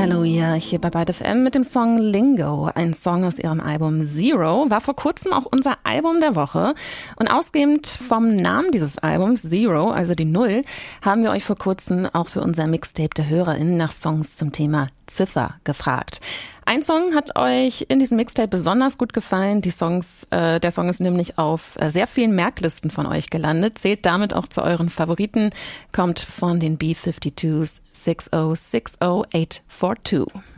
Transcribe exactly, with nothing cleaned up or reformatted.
Hallelujah, hier bei Byte F M mit dem Song Lingo, ein Song aus ihrem Album Zero, war vor kurzem auch unser Album der Woche. Und ausgehend vom Namen dieses Albums, Zero, also die Null, haben wir euch vor kurzem auch für unser Mixtape der HörerInnen nach Songs zum Thema Ziffer gefragt. Ein Song hat euch in diesem Mixtape besonders gut gefallen. Die Songs, äh, der Song ist nämlich auf äh, sehr vielen Merklisten von euch gelandet, zählt damit auch zu euren Favoriten, kommt von den B fünfundfünfzig sechs null sechs null acht vier zwei.